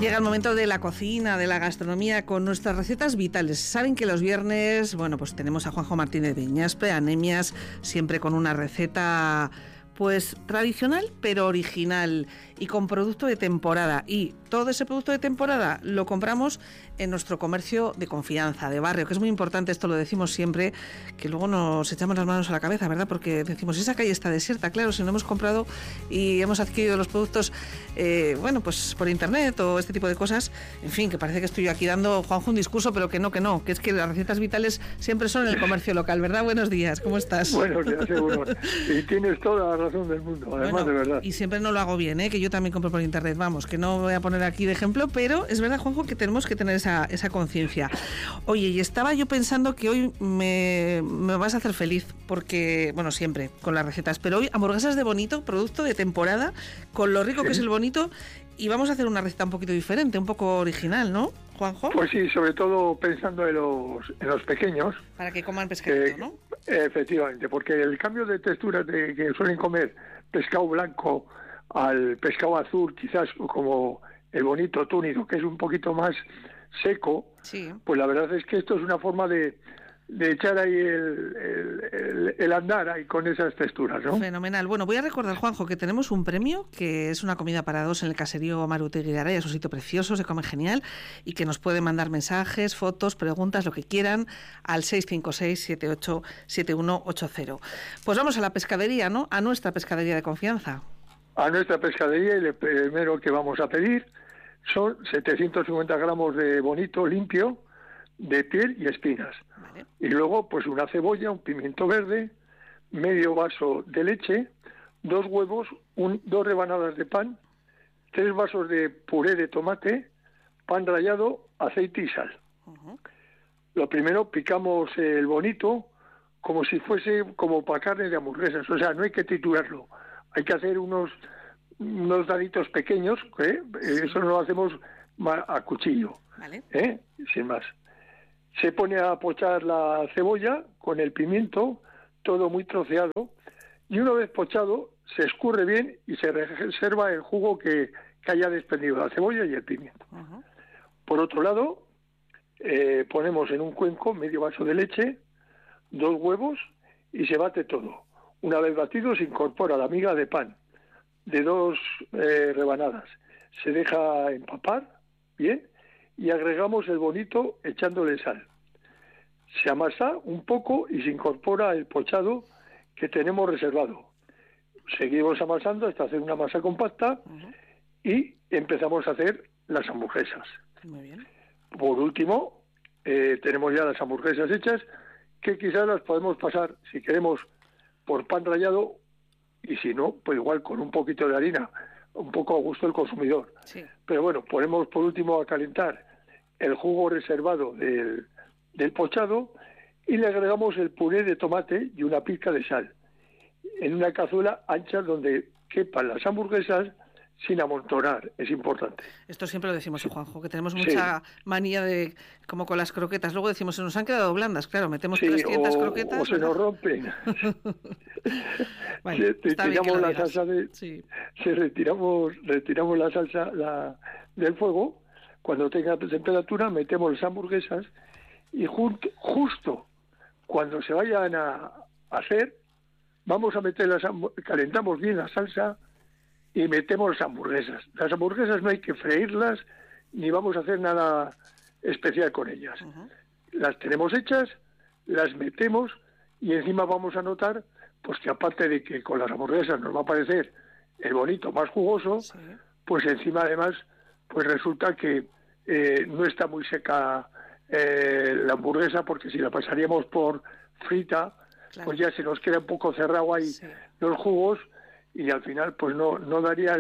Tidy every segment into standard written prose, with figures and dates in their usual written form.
Llega el momento de la cocina, de la gastronomía, con nuestras recetas vitales. Saben que los viernes, bueno, pues tenemos a Juanjo Martínez Viñaspe, Anemias, siempre con una receta pues tradicional, pero original y con producto de temporada. Y todo ese producto de temporada lo compramos en nuestro comercio de confianza, de barrio, que es muy importante, esto lo decimos siempre, que luego nos echamos las manos a la cabeza, ¿verdad? Porque decimos, esa calle está desierta, claro, si no hemos comprado y hemos adquirido los productos, bueno, pues por internet o este tipo de cosas, en fin, que parece que estoy yo aquí dando, Juanjo, un discurso, pero que no, que es que las recetas vitales siempre son en el comercio local, ¿verdad? Buenos días, ¿cómo estás? Buenos días, seguro. Y tienes toda la razón del mundo, además, bueno, de verdad. Y siempre no lo hago bien, que yo también compro por internet, vamos, que no voy a poner aquí de ejemplo, pero es verdad, Juanjo, que tenemos que tener esa conciencia. Oye, y estaba yo pensando que hoy me vas a hacer feliz, porque, bueno, siempre con las recetas, pero hoy hamburguesas de bonito, producto de temporada, con lo rico que es el bonito, y vamos a hacer una receta un poquito diferente, un poco original, ¿no, Juanjo? Pues sí, sobre todo pensando en los pequeños. Para que coman pescadito, ¿no? Efectivamente, porque el cambio de textura de que suelen comer pescado blanco al pescado azul, quizás como el bonito túnido, que es un poquito más seco, sí. Pues la verdad es que esto es una forma de echar ahí el andar ahí con esas texturas, ¿no? Fenomenal. Bueno, voy a recordar, Juanjo, que tenemos un premio, que es una comida para dos en el caserío Marutegui de Araya, es un sitio precioso, se come genial, y que nos puede mandar mensajes, fotos, preguntas, lo que quieran, al 656-787180. Pues vamos a la pescadería, ¿no? A nuestra pescadería de confianza. A nuestra pescadería, y lo primero que vamos a pedir son 750 gramos de bonito limpio, de piel y espinas. Vale. Y luego, pues una cebolla, un pimiento verde, medio vaso de leche, 2 huevos, 2 rebanadas de pan, 3 vasos de puré de tomate, pan rallado, aceite y sal. Uh-huh. Lo primero, picamos el bonito como si fuese como para carne de hamburguesas. O sea, no hay que triturarlo. Hay que hacer unos daditos pequeños, sí. Eso lo hacemos a cuchillo, vale. Sin más. Se pone a pochar la cebolla con el pimiento, todo muy troceado, y una vez pochado se escurre bien y se reserva el jugo que haya desprendido la cebolla y el pimiento. Uh-huh. Por otro lado, ponemos en un cuenco medio vaso de leche, 2 huevos y se bate todo. Una vez batido se incorpora la miga de pan de 2 rebanadas. Se deja empapar bien y agregamos el bonito echándole sal. Se amasa un poco y se incorpora el pochado que tenemos reservado. Seguimos amasando hasta hacer una masa compacta. Uh-huh. Y empezamos a hacer las hamburguesas. Muy bien. Por último, tenemos ya las hamburguesas hechas, que quizás las podemos pasar, si queremos, por pan rallado, y si no, pues igual con un poquito de harina, un poco a gusto del consumidor. Sí. Pero bueno, ponemos por último a calentar el jugo reservado del pochado y le agregamos el puré de tomate y una pizca de sal en una cazuela ancha donde quepan las hamburguesas sin amontonar, es importante. Esto siempre lo decimos, Juanjo, que tenemos mucha manía de, como con las croquetas, luego decimos, se nos han quedado blandas, claro, metemos 300 croquetas. O se nos rompen. Bueno, retiramos la salsa retiramos la salsa del fuego, cuando tenga temperatura metemos las hamburguesas y justo cuando se vayan a hacer, vamos a calentamos bien la salsa y metemos las hamburguesas. Las hamburguesas no hay que freírlas ni vamos a hacer nada especial con ellas. Uh-huh. Las tenemos hechas, las metemos y encima vamos a notar pues que aparte de que con las hamburguesas nos va a parecer el bonito más jugoso, sí. Pues encima además pues resulta que no está muy seca la hamburguesa, porque si la pasaríamos por frita, claro, pues ya se nos queda un poco cerrado ahí, sí, los jugos y al final pues no daría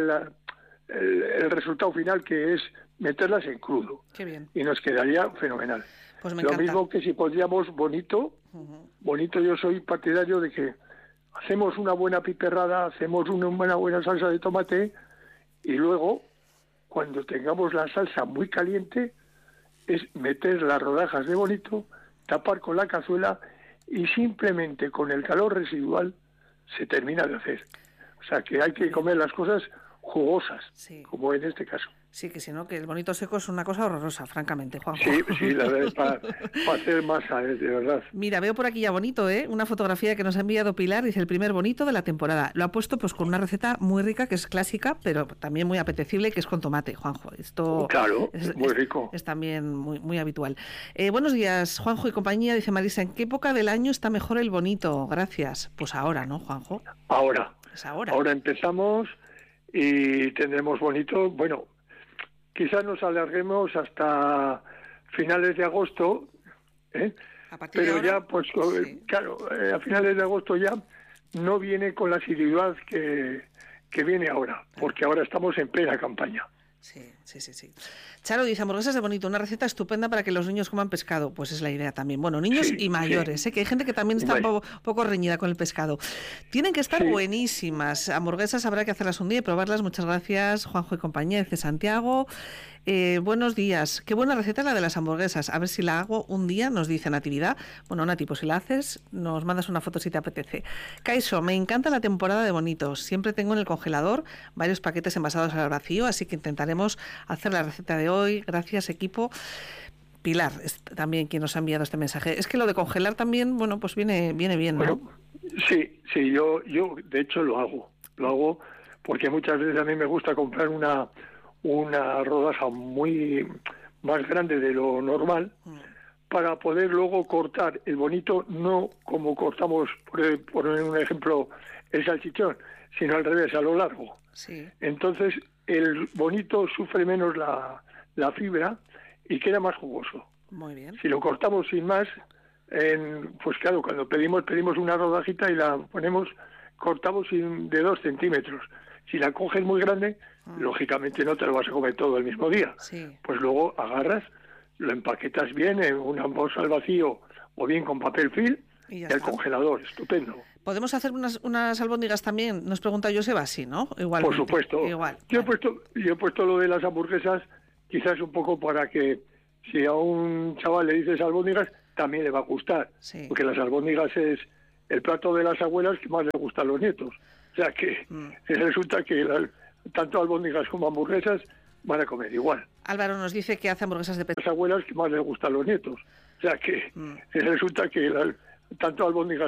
el resultado final, que es meterlas en crudo. Qué bien. Y nos quedaría fenomenal. Pues me Lo encanta. mismo que si pondríamos bonito, uh-huh. Bonito, yo soy partidario de que hacemos una buena piperrada, hacemos una buena salsa de tomate y luego, cuando tengamos la salsa muy caliente, es meter las rodajas de bonito, tapar con la cazuela y simplemente con el calor residual se termina de hacer. O sea que hay que comer las cosas jugosas, Sí. como en este caso. Sí, que si no, que el bonito seco es una cosa horrorosa, francamente, Juanjo. Sí, la verdad es para hacer masa, de verdad. Mira, veo por aquí ya bonito, una fotografía que nos ha enviado Pilar, dice el primer bonito de la temporada. Lo ha puesto pues con una receta muy rica, que es clásica, pero también muy apetecible, que es con tomate, Juanjo. Esto claro, muy rico. Es también muy habitual. Buenos días, Juanjo y compañía, dice Marisa. ¿En qué época del año está mejor el bonito? Gracias. Pues ahora, ¿no, Juanjo? Ahora. Es ahora. Ahora empezamos y tendremos bonito, bueno, quizás nos alarguemos hasta finales de agosto, pero ahora, ya, pues sí. Claro, a finales de agosto ya no viene con la asiduidad que viene ahora, porque ahora estamos en plena campaña. Sí. Charo dice, hamburguesas de bonito, una receta estupenda para que los niños coman pescado. Pues es la idea también. Bueno, niños y mayores, que hay gente que también está un poco reñida con el pescado. Tienen que estar buenísimas. Hamburguesas habrá que hacerlas un día y probarlas. Muchas gracias, Juanjo y compañía, dice Santiago. Buenos días. Qué buena receta la de las hamburguesas. A ver si la hago un día, nos dice Natividad. Bueno, Nati, pues si la haces, nos mandas una foto si te apetece. Kaiso, me encanta la temporada de bonitos. Siempre tengo en el congelador varios paquetes envasados al vacío, así que intentaremos hacer la receta de hoy. Gracias, equipo. Pilar es también quien nos ha enviado este mensaje. Es que lo de congelar también, bueno, pues viene bien, ¿no? Bueno, sí, yo de hecho lo hago porque muchas veces a mí me gusta comprar una rodaja muy más grande de lo normal para poder luego cortar el bonito, no como cortamos, por un ejemplo, el salchichón, sino al revés, a lo largo. Sí. Entonces el bonito sufre menos la fibra y queda más jugoso. Muy bien. Si lo cortamos sin más, pues claro, cuando pedimos una rodajita y la cortamos de 2 centímetros. Si la coges muy grande, lógicamente no te lo vas a comer todo el mismo día. Sí. Pues luego agarras, lo empaquetas bien en una bolsa al vacío o bien con papel film y al congelador. Estupendo. ¿Podemos hacer unas albóndigas también? Nos pregunta Joseba, sí, ¿no? Igual. Por supuesto. Igual. Yo he puesto lo de las hamburguesas quizás un poco para que si a un chaval le dices albóndigas, también le va a gustar. Sí. Porque las albóndigas es el plato de las abuelas que más les gusta a los nietos. O sea que resulta que tanto albóndigas como hamburguesas van a comer igual. Álvaro nos dice que hace hamburguesas de las abuelas que más les gustan a los nietos. O sea que resulta que tanto albóndigas